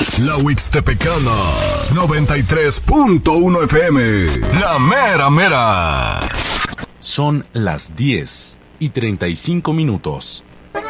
La Huixtepecana, 93.1 FM. La mera mera. Son las 10:35.